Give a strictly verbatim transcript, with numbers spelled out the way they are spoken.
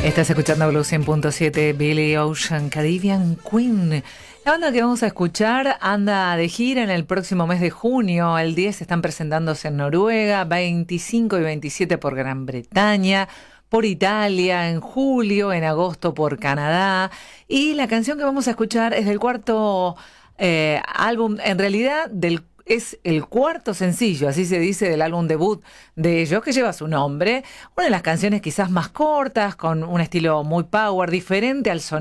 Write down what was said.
Estás escuchando Blue cien punto siete, Billy Ocean, Caribbean Queen. La banda que vamos a escuchar anda de gira en el próximo mes de junio. El diez están presentándose en Noruega, veinticinco y veintisiete por Gran Bretaña, por Italia, en julio, en agosto por Canadá. Y la canción que vamos a escuchar es del cuarto eh, álbum, en realidad del es el cuarto sencillo, así se dice, del álbum debut de ellos, que lleva su nombre. Una de las canciones quizás más cortas, con un estilo muy power, diferente al sonido